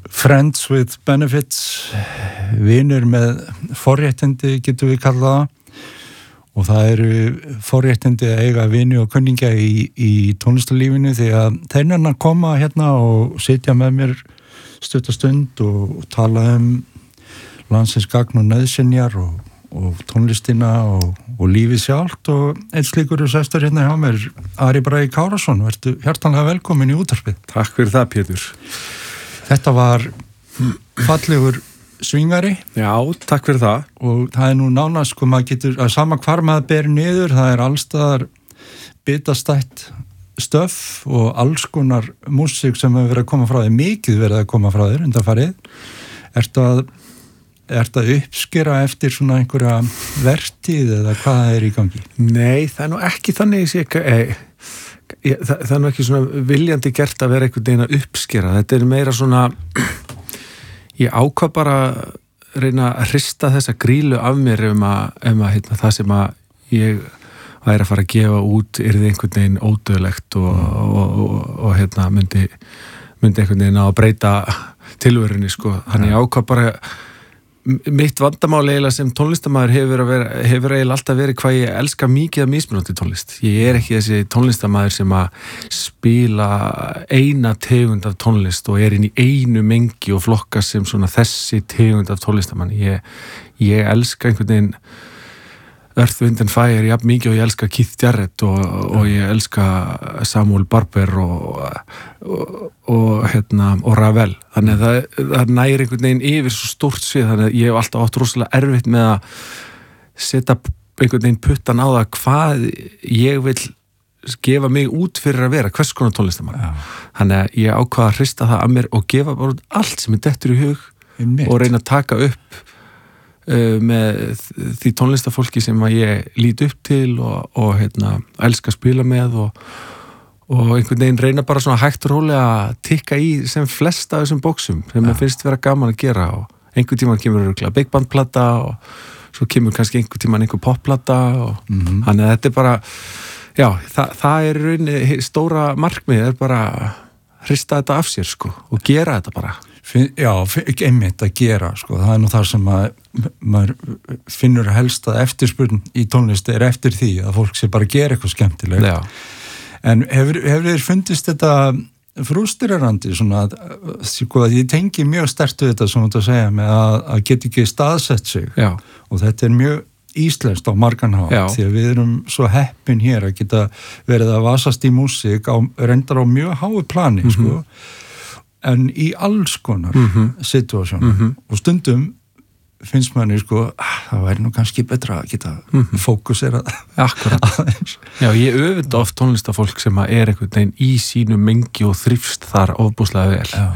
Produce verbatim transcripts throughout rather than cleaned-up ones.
friends with benefits, vinur með forréttindi getum við kallað það og það eru forréttindi að eiga vini og kunningja í, í tónlistarlífinu því að þeir nenna að koma hérna og sitja með mér stutta stund og, og tala um landsins gagn og nauðsynjar og, og tónlistina og, og lífið sjálft og einn slíkur er sestur hérna hjá mér, Ari Bragi Kárason, vertu hjartanlega velkomin í útvarpið. Takk fyrir það, Pétur. Þetta var fallegur svingari. Já, takk fyrir það. Og það er nú nánast, sko, maður getur, að sama hvar maður ber niður, það er allstaðar bitastætt stöf og alls konar músík sem hefur verið að koma frá þér, mikið verið að koma frá þér, undanfarið. Ertu að, ertu að uppskera eftir svona einhverja vertíð eða hvað það er í gangi? Nei, það er nú ekki þannig að ég sé, eh, Ég, það, það er nú ekki svona viljandi gert að vera einhvern veginn að uppskera, þetta er meira svona ég ákvað bara að reyna að hrista þessa grílu af mér um að, um að heitna, það sem að ég væri að fara að gefa út yrði einhvern veginn ódöðlegt og, og, og, og, og hérna myndi, myndi einhvern veginn að breyta tilverunni sko, þannig ég ákvað bara mitt vandamál eiginlega sem tónlistarmaður hefur, vera, hefur eiginlega alltaf verið hvað ég elska mikið að mismunandi tónlist. Ég er ekki þessi tónlistarmaður sem að spila eina tegund af tónlist og er inn í einu mengi og flokka sem svona þessi tegund af tónlistarmann. Ég, ég elska einhvern veginn Earth, Wind and Fire, ég haf mikið og ég elska Keith Jarrett og, og ég elska Samuel Barber og, og, og, hérna, og Ravel. Þannig að það, það næri einhvern veginn yfir svo stórt svið, þannig að ég hef alltaf átt rosalega erfitt með að setja einhvern veginn puttan á það hvað ég vil gefa mig út fyrir að vera, hvers konar tónlistamann. Ja. Þannig að ég ákvaða að hrista það að mér og gefa bara allt sem er dettur í hug Einmitt. Og reyna að taka upp með því tónlistafólki sem að ég lít upp til og, og hérna, elska að spila með og, og einhvern veginn reyna bara svona hægt og rólega að tikka í sem flesta af þessum bóksum sem ja. Mér finnst vera gaman að gera og einhvern tíman kemur örugglega big band plata og svo kemur kannski einhvern tíman einhver pop plata og mm-hmm. þannig að þetta er bara já, það, það er rauninni stóra markmið er bara hrista þetta af sér sko og gera þetta bara Já, einmitt að gera, sko. Það er nú þar sem að maður finnur helst að eftirspurn í tónlist er eftir því að fólk sé bara að gera eitthvað skemmtilegt. Já. En hefur, hefur þér fundist þetta frústrerandi, svona að, sko, að ég tengi mjög sterkt við þetta, svona að segja, með að, að geta ekki staðsett sig. Já. Og þetta er mjög íslenskt á margan hátt, því að við erum svo heppin hér að geta verið að vasast í músík á, reyndar á mjög háu plani, mm-hmm. sko. En í alls konar mm-hmm. situasjónum mm-hmm. og stundum finnst manni sko, ah, það væri nú kannski betra að geta mm-hmm. fókusera aðeins. Já, ég öfunda oft tónlistafólk sem að er einhvern veginn í sínu mengi og þrifst þar ofbúslega vel.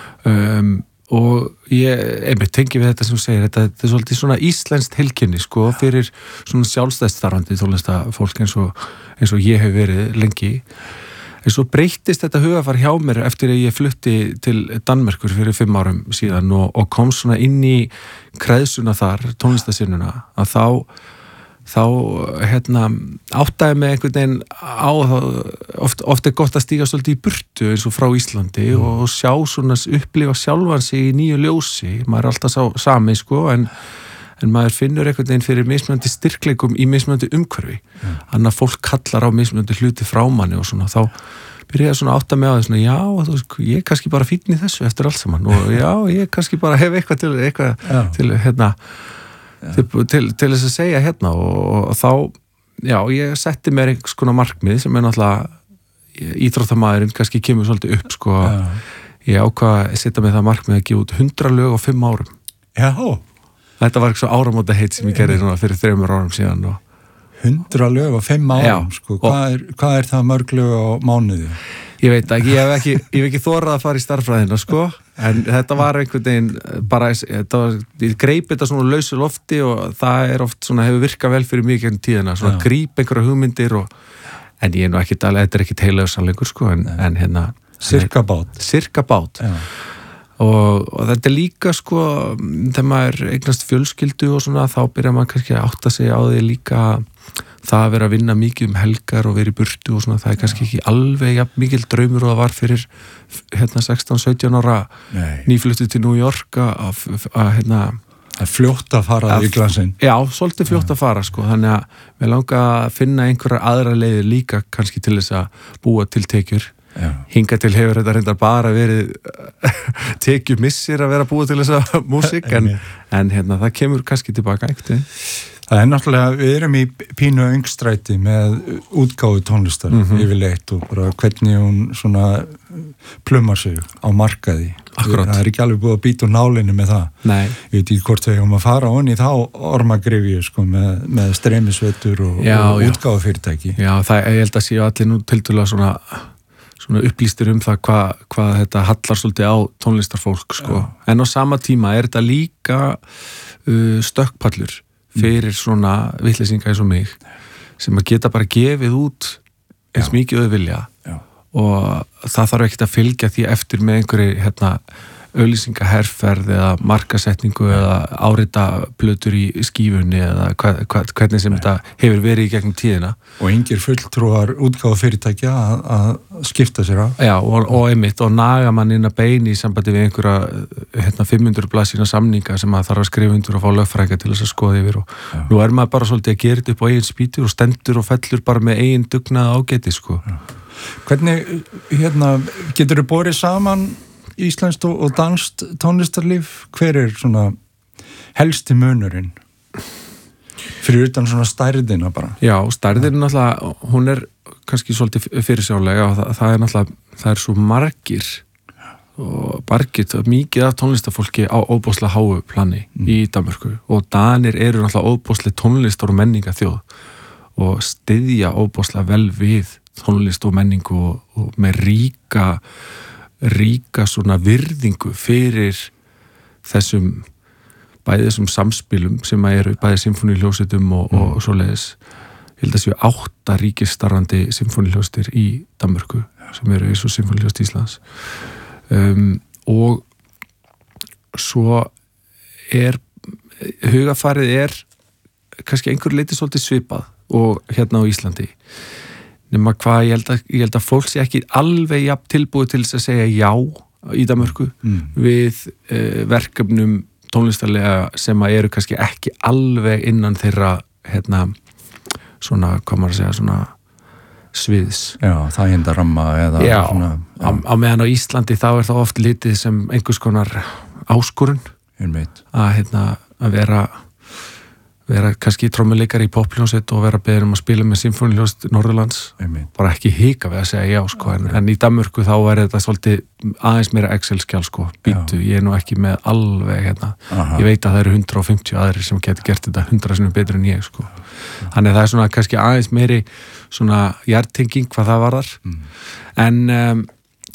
Um, og ég, einmitt, tengi við þetta sem þú segir, þetta, þetta er svolítið svona íslenskt heilkenni sko, fyrir svona sjálfstæðsstarfandi tónlistafólk eins og, eins og ég hef verið lengi. En svo breyttist þetta hugafar hjá mér eftir að ég flutti til Danmerkur fyrir fimm árum síðan og, og kom svona inn í kreðsuna þar, tónlistasinnuna, að þá, þá hérna, áttaði mig einhvern veginn á það, oft, oft er gott að stíga svolítið í burtu eins og frá Íslandi mm. og sjá svona, upplifa sjálfan sig í nýju ljósi, maður er alltaf sá, sami sko, en en maður finnur einhvern veginn fyrir mismunandi styrkleikum í mismunandi umhverfi mm. þannig að fólk kallar á mismunandi hluti frá manni og svona, þá byrja ég svona átta mig á því svona, já, þú, ég er kannski bara fínn í þessu eftir allt saman og já, ég kannski bara hef eitthvað til, eitthvað ja. til, hérna, til, til, til þess að segja hérna og, og þá, já, ég setti mér einhvers konar markmið sem er náttúrulega íþróttamaðurinn kannski kemur svolítið upp, sko, ja. Ég ákvað að setja mig það markmið að gefa út hundrað lög á fimm árum. Já, þetta var eitthvað áramóta heit sem ég gerði svona fyrir þremur árum síðan og hundra lög á fimm árum, já, sko, hvað er, hvað er það mörg lög á mánuði? Ég veit ekki, ég hef ekki, ég hef ekki þorað að fara í starffræðina, sko, en þetta var einhvern veginn bara, þetta var, ég greip þetta svona lausu lofti og það er oft svona, hefur virkað vel fyrir mig gegn tíðina, svona já. Gríp einhverja hugmyndir og, en ég er nú ekki, þetta er ekki heilagur sannleikur, sko, en, en hérna Sirka bát. Sirka bát. Já. Og, og þetta er líka sko þegar maður eignast fjölskyldu og svona þá byrjar maður kannski að átta sig á því líka það að vera að vinna mikið um helgar og vera í burtu og svona, það er kannski ekki alveg ja, mikil draumur og það var fyrir hérna sextán sautján ára nýfluttu til New York að, að hérna Það er fljótt að fara að, í glansinn. Já, svolítið fljótt að fara sko, þannig að við langa að finna einhverja aðra leiðir líka kannski til þess að búa til tekjur. Já. Hinga til hefur þetta reyndar bara verið tekjumissir að vera búa til þessa músík, en, en hérna, það kemur kannski tilbaka eitthvað. Það er náttúrulega, við erum í pínu öngstræti með útgáfu tónlistar mm -hmm. yfirleitt og bara hvernig hún svona plumar sig á markaði. Akkurat. Það er ekki alveg búið að býta úr nálinni með það. Nei. Ég veit ekki hvort við höfum að fara onni í þá ormagrifju sko, með, með streymisveitur og, já, og já. útgáfufyrirtæki. Já, það, ég held að séu allir nú tildulega svona, svona upplýstir um það hvað hva þetta hallar svolítið á tónlistarfólk sko. En á sama tíma er þetta líka uh, stökkpallur fyrir svona vitleysinga eins og mig sem að geta bara gefið út eins já. Mikið þau vilja já. Og það þarf ekkert að fylgja því eftir með einhverju hérna, auglýsingaherferð eða markasetningu já. Eða árita plötur í skífunni eða hva, hva, hvernig sem Nei. Þetta hefur verið í gegnum tíðina. Og engir fulltrúar útgáfu fyrirtækja að, að skipta sér á. Já, og, og einmitt, og naga mann inn að beini í sambandi við einhverja hérna, fimm hundruð blaðsíðna samninga sem maður þarf að skrifa undir og fá lögfræðinga til þess að skoða yfir og já. Nú er maður bara svolítið að gera þetta upp á eigin spýtur og stendur og fellur bara með eigin dugnað ágæti, sko. Já. Hvernig, hérna, getur þau borið saman íslenskt og danskt tónlistarlíf? Hver er svona helsti munurinn? Fyrir utan svona stærðina bara. Já, stærðin náttúrulega, hún er kannski svolítið fyrirsjálega og það, það er náttúrulega, það er svo margir og margir, mikið af tónlistafólki á óbúslega háu plani mm. í Danmörku og Danir eru náttúrulega óbúslega tónlistar og menninga þjóð og styðja óbúslega vel við tónlist og menningu og, og með ríka ríka svona virðingu fyrir þessum bæði þessum samspilum sem eru bæði symfóníuhljómsveitum og, mm. og svoleiðis. Ég held að séu átta ríkisstarfandi symfóníuhljómsveitir í Danmörku sem eru eins og Symfóníuhljómsveit Íslands. Um, og svo er hugafarið er kannski einhver leiti svolítið svipað og hérna á Íslandi. Nema hvað, ég held að, ég held að fólk sé ekki alveg jafn tilbúið til þess að segja já í Danmörku mm. við uh, verkefnum tónlistarlega sem að eru kannski ekki alveg innan þeirra hérna, svona, hvað maður að segja, svona sviðs. Já, það hinda ramma eða já, svona. Já, á, á meðan á Íslandi þá er það oft litið sem einhvers konar áskorun að, hérna, að vera vera kannski trommuleikari í pophljómsveit og vera beðin um að spila með symfóníuhljómsveit Norðurlands, bara ekki hika við að segja já, sko, en, en í Danmörku þá er þetta svolítið aðeins meira Excel-skjál, sko, býtu, ég er nú ekki með alveg, hérna, Aha. Ég veit að það eru hundrað og fimmtíu aðrir sem getur gert þetta hundrað sinnum betur en ég, sko. Þannig að það er svona kannski aðeins meiri svona hjartenging hvað það varðar, mm. en um,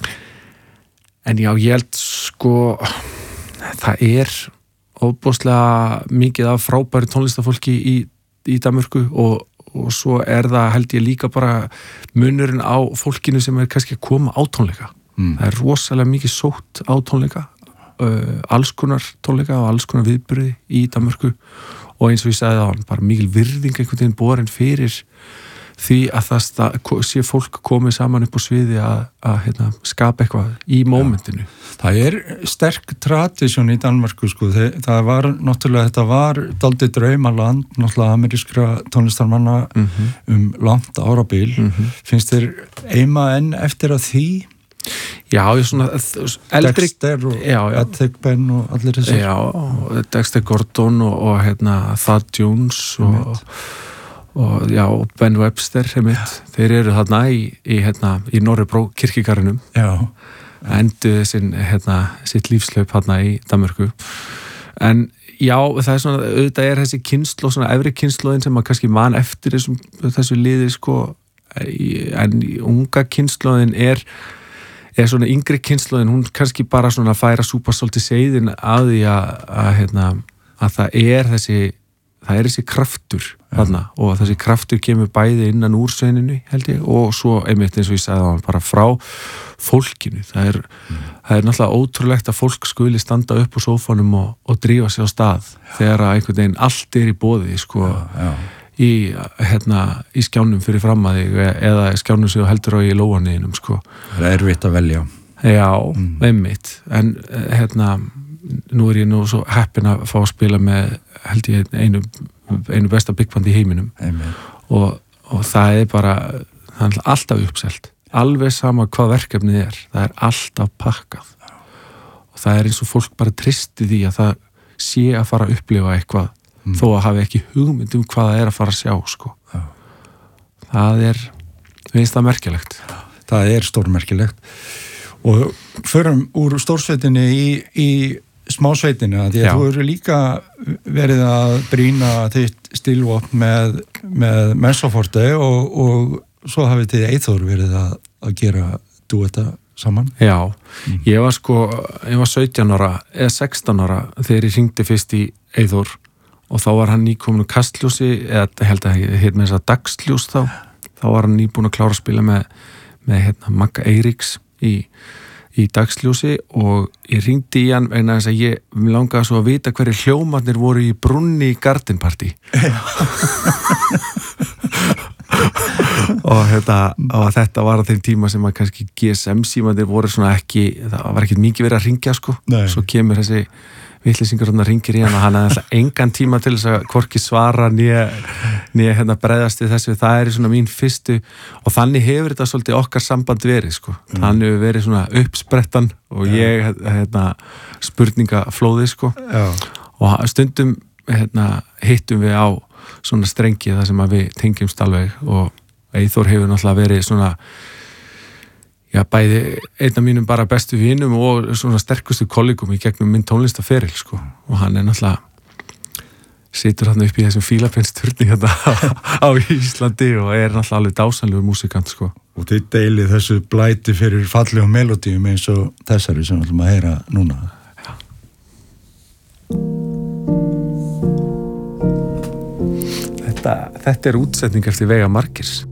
en já, ég held, sko, það er óbúslega mikið af frábæri tónlistafólki í, í Danmörku og, og svo er það held ég líka bara munurinn á fólkinu sem er kannski að koma á tónleika. Mm. Það er rosalega mikið sótt á tónleika, uh, alls konar tónleika og alls konar viðburði í Danmörku og eins og ég sagði það, bara mikil virðing einhvern veginn borin fyrir því að það stað, sé fólk komið saman upp á sviði að, að hérna, skapa eitthvað í mómentinu. Já. Það er sterk tradisjón í Danmörku, sko. Það var náttúrulega, þetta var dálítið draumaland, náttúrulega amerískra tónlistarmanna mm -hmm. um langt árabil. Mm -hmm. Finnst þér eima enn eftir að því? Já, ég svona eldri... Dexter og Ed Thigpen og allir þessar. Já, Dexter Gordon og, og hérna, Thad Jones og... og já, Ben Webster heimitt, þeir eru þarna í, í, hérna, í Norrebró kirkjugarðinum enduðu sinn, hérna, sitt lífslaup þarna í Danmörku en já, það er svona auðvitað er þessi kynslóð, svona efri kynslóðin sem maður kannski man eftir þessum, þessu liði sko, en unga kynslóðin er er svona yngri kynslóðin, hún kannski bara svona færa súpa svolítið seiðin að því að, að, hérna, að það er þessi það er þessi kraftur þarna og þessi kraftur kemur bæði innan úr sveininu held ég og svo einmitt eins og ég sagði það bara frá fólkinu það er, mm. það er náttúrulega ótrúlegt að fólk skuli standa upp á sófanum og, og drífa sig á stað já. Þegar að einhvern veginn allt er í boði sko. já, já. í, hérna, í skjánum fyrir fram að þig eða skjánum sem þú heldur á í lóaniðinum sko. Það er erfitt að velja. Já, mm. einmitt en hérna, nú er ég nú svo heppin að fá að spila með held ég einu, einu besta bigband í heiminum og, og það er bara það er alltaf uppselt alveg sama hvað verkefnið er það er alltaf pakkað og það er eins og fólk bara tristi því að það sé að fara að upplifa eitthvað mm. þó að hafi ekki hugmynd um hvað það er að fara að sjá sko. Það er veist það merkilegt. Það er stórmerkilegt og förum úr stórsveitinni í, í smásveitinni því að Já. Þú eru líka verið að brýna þitt stílvopn með, með Messoforte og, og svo hafið þið Eyþór verið að, að gera duetta saman. Já, mm. ég var sko ég var sautján ára eða sextán ára þegar ég hringdi fyrst í Eyþór og þá var hann nýkomin úr Kastljósi eða held að heit með þess að Dagsljós þá þá var hann nýbúin að klára að spila með, með hérna, Magga Eiríks í, í Dagsljósi og ég hringdi í hann vegna þess að ég mér langaði svo að vita hverju hljómarnir voru í brunni í Garden Party og, hérna, og þetta var á þeim tíma sem að kannski G S M símandir voru svona ekki það var ekkert mikið verið að hringja sko Nei. Svo kemur þessi vitleysingur hann að ringir í hann og hann hafði alltaf engan tíma til þess að hvorki svara nýja nýja hérna bregðast við þessu það er svona mín fyrstu og þannig hefur þetta svolítið okkar samband verið sko mm. þannig hefur verið svona uppsprettan og Já. Ég hérna spurningaflóði sko Já. Og stundum hérna hittum við á svona strengi þar sem að við tengjumst alveg og Eyþór hefur náttúrulega verið svona já, bæði einn af mínum bara bestu vinum og svona sterkustu kollegum í gegnum minn tónlistaferil sko og hann er náttúrulega situr hann upp í þessum fílapennsturni hérna á Íslandi og er náttúrulega alveg dásanlegur músikant sko. Og þið deilið þessu blæti fyrir falli og melodíum eins og þessari sem við ætlum að heyra núna. Já. Þetta, þetta er útsetning eftir Veiga Markirs.